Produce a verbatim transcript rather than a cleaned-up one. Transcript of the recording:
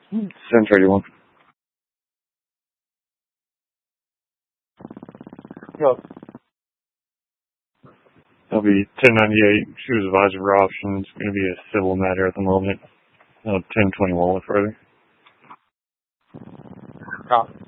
ten thirty-one. Yep. That'll be ten ninety-eight. She was advisor for options. It's going to be a civil matter at the moment. Uh, ten twenty-one further. Copy.